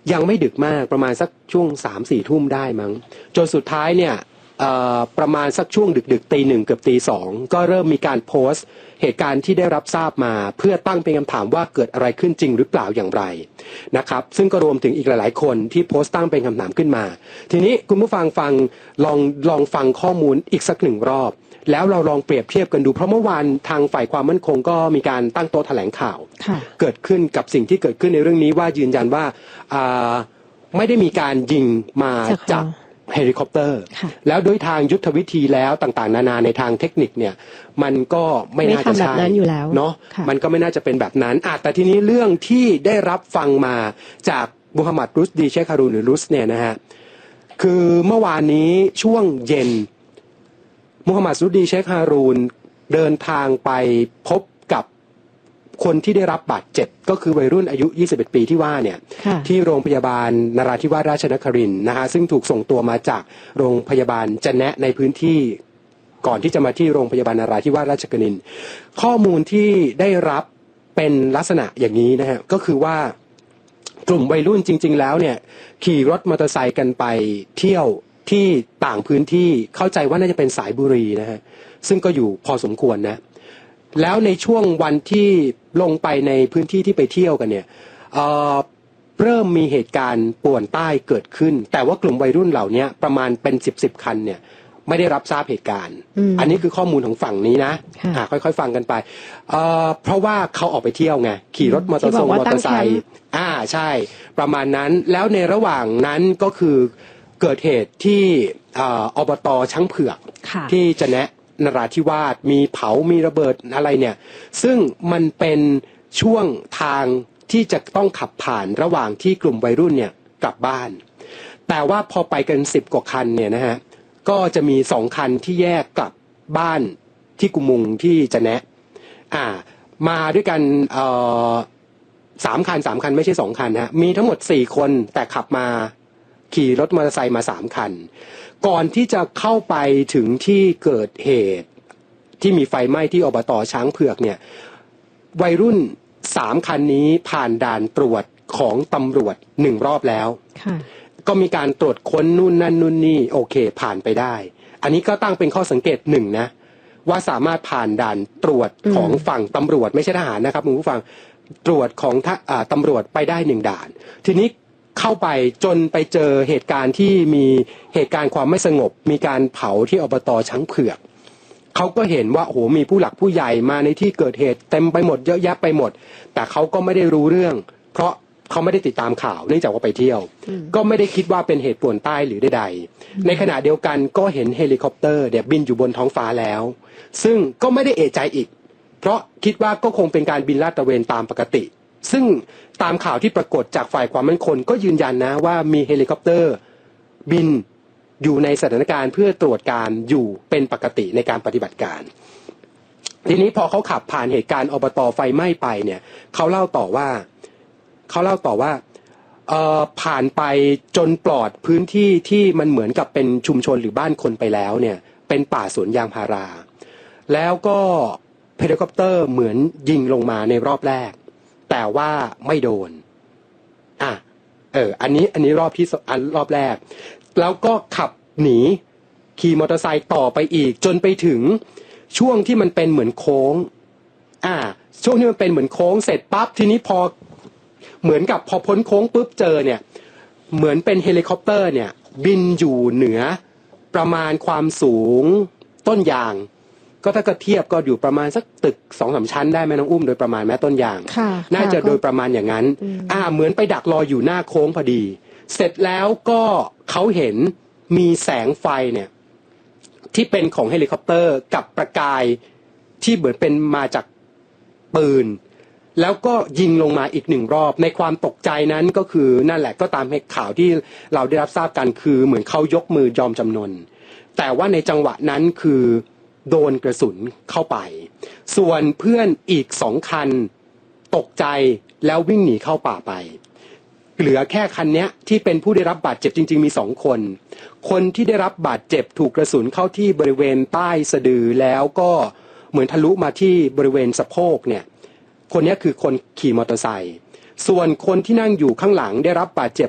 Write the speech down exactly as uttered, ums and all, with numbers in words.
ยังไม่ดึกมากประมาณสักช่วงสามสี่ทุ่มได้มั้งจนสุดท้ายเนี่ยประมาณสักช่วงดึกๆตีหนึ่งเกือบตีสองก็เริ่มมีการโพสต์เหตุการณ์ที่ได้รับทราบมาเพื่อตั้งเป็นคำถามว่าเกิดอะไรขึ้นจริงหรือเปล่าอย่างไรนะครับซึ่งก็รวมถึงอีกหลายๆคนที่โพสต์ตั้งเป็นคำถามขึ้นมาทีนี้คุณผู้ฟังฟังลองลองฟังข้อมูลอีกสักหนึ่งรอบแล้วเราลองเปรียบเทียบกันดูเพราะเมื่อวานทางฝ่ายความมั่นคงก็มีการตั้งโต๊ะแถลงข่าวเกิดขึ้นกับสิ่งที่เกิดขึ้นในเรื่องนี้ว่ายืนยันว่าไม่ได้มีการยิงมาจากเฮลิคอปเตอร์แล้วโดยทางยุทธวิธีแล้วต่างๆนานาในทางเทคนิคเนี่ยมันก็ไม่น่าจะใช่เนาะมันก็ไม่น่าจะเป็นแบบนั้นแต่ทีนี้เรื่องที่ได้รับฟังมาจากมูฮัมหมัดรุชดีเชคฮารูนหรือรุชเนี่ยนะฮะคือเมื่อวานนี้ช่วงเย็นมูฮัมหมัดรุชดีเชคฮารูนเดินทางไปพบกับคนที่ได้รับบาดเจ็บก็คือวัยรุ่นอายุยี่สิบเอ็ดปีที่ว่าเนี่ยที่โรงพยาบาลนราธิวาสราชนครินทร์นะฮะซึ่งถูกส่งตัวมาจากโรงพยาบาลจะแนะในพื้นที่ก่อนที่จะมาที่โรงพยาบาลนราธิวาสราชนครินทร์ข้อมูลที่ได้รับเป็นลักษณะอย่างนี้นะฮะก็คือว่ากลุ่มวัยรุ่นจริงๆแล้วเนี่ยขี่รถมอเตอร์ไซค์กันไปเที่ยวที่ต่างพื้นที่เข้าใจว่าน่าจะเป็นสายบุรีนะฮะซึ่งก็อยู่พอสมควรนะแล้วในช่วงวันที่ลงไปในพื้นที่ที่ไปเที่ยวกันเนี่ย เอ่อ เริ่มมีเหตุการณ์ป่วนใต้เกิดขึ้นแต่ว่ากลุ่มวัยรุ่นเหล่านี้ประมาณเป็นสิบสิบคันเนี่ยไม่ได้รับทราบเหตุการณ์ อ, อันนี้คือข้อมูลของฝั่งนี้นะอ่าค่อยๆฟังกันไปเอ่อเพราะว่าเขาออกไปเที่ยวไงขี่รถมอเตอร์ไซค์มอเตอร์ไซค์อ่าใช่ประมาณนั้นแล้วในระหว่างนั้นก็คือเกิดเหตุที่เอ่ออบต.ช้างเผือกที่จะแนะนราธิวาสมีเผามีระเบิดอะไรเนี่ยซึ่งมันเป็นช่วงทางที่จะต้องขับผ่านระหว่างที่กลุ่มวัยรุ่นเนี่ยกลับบ้านแต่ว่าพอไปกันสิบกว่าคันเนี่ยนะฮะก็จะมีสองคันที่แยกกลับบ้านที่กุมุงที่จะแนะอ่ามาด้วยกันเอ่อสามคันสามคันไม่ใช่สองคันฮะมีทั้งหมดสี่คนแต่ขับมาขี่รถมอเตอร์ไซค์มาสามคันก่อนที่จะเข้าไปถึงที่เกิดเหตุที่มีไฟไหม้ที่อบต.ช้างเผือกเนี่ยวัยรุ่นสามคันนี้ผ่านด่านตรวจของตำรวจหนึ่งรอบแล้วก็มีการตรวจค้นนู่นนั่นนู่นนี่โอเคผ่านไปได้อันนี้ก็ตั้งเป็นข้อสังเกตหนึ่งนะว่าสามารถผ่านด่านตรวจของฝั่งตำรวจไม่ใช่ทหารนะครับคุณผู้ฟังตรวจของตำรวจไปได้หนึ่งด่านทีนี้เข้าไปจนไปเจอเหตุการณ์ที่มีเหตุการณ์ความไม่สงบมีการเผาที่อบต.ช้างเผือกเขาก็เห็นว่าโอ้โหมีผู้หลักผู้ใหญ่มาในที่เกิดเหตุเต็มไปหมดเยอะแยะไปหมดแต่เขาก็ไม่ได้รู้เรื่องเพราะเขาไม่ได้ติดตามข่าวเนื่องจากว่าไปเที่ยวก็ไม่ได้คิดว่าเป็นเหตุป่วนใต้หรือใดๆในขณะเดียวกันก็เห็นเฮลิคอปเตอร์เดี๋ยวบินอยู่บนท้องฟ้าแล้วซึ่งก็ไม่ได้เอะใจอีกเพราะคิดว่าก็คงเป็นการบินลาดตระเวนตามปกติซึ่งตามข่าวที่ปรากฏจากฝ่ายความมั่นคงก็ยืนยันนะว่ามีเฮลิคอปเตอร์บินอยู่ในสถานการณ์เพื่อตรวจการอยู่เป็นปกติในการปฏิบัติการทีนี้พอเขาขับผ่านเหตุการณ์อบต.ไฟไหม้ไปเนี่ยเขาเล่าต่อว่าเขาเล่าต่อว่าเอ่อผ่านไปจนปลอดพื้นที่ที่มันเหมือนกับเป็นชุมชนหรือบ้านคนไปแล้วเนี่ยเป็นป่าสวนยางพาราแล้วก็เฮลิคอปเตอร์เหมือนยิงลงมาในรอบแรกแต่ว่าไม่โดนอ่ะเอออันนี้อันนี้รอบที่อันรอบแรกแล้วก็ขับหนีขี่มอเตอร์ไซค์ต่อไปอีกจนไปถึงช่วงที่มันเป็นเหมือนโค้งอ่าช่วงที่มันเป็นเหมือนโค้งเสร็จปั๊บทีนี้พอเหมือนกับพอพ้นโค้งปุ๊บเจอเนี่ยเหมือนเป็นเฮลิคอปเตอร์เนี่ยบินอยู่เหนือประมาณความสูงต้นยางก็ถ้าก็เทียบก็อยู่ประมาณสักตึกสองสามชั้นได้ไหมน้องอุ้มโดยประมาณแม้ต้นยางน่าจะโดยประมาณอย่างนั้นอ่าเหมือนไปดักรออยู่หน้าโค้งพอดีเสร็จแล้วก็เขาเห็นมีแสงไฟเนี่ยที่เป็นของเฮลิคอปเตอร์กับประกายที่เหมือนเป็นมาจากปืนแล้วก็ยิงลงมาอีกหนึ่งรอบในความตกใจนั้นก็คือนั่นแหละก็ตามข่าวที่เราได้รับทราบกันคือเหมือนเขายกมือยอมจำนนแต่ว่าในจังหวะนั้นคือโดนกระสุนเข้าไปส่วนเพื่อนอีกสองคันตกใจแล้ววิ่งหนีเข้าป่าไปเหลือแค่คันนี้ที่เป็นผู้ได้รับบาดเจ็บจริงๆมีสองคนคนที่ได้รับบาดเจ็บถูกกระสุนเข้าที่บริเวณใต้สะดือแล้วก็เหมือนทะลุมาที่บริเวณสะโพกเนี่ยคนนี้คือคนขี่มอเตอร์ไซค์ส่วนคนที่นั่งอยู่ข้างหลังได้รับบาดเจ็บ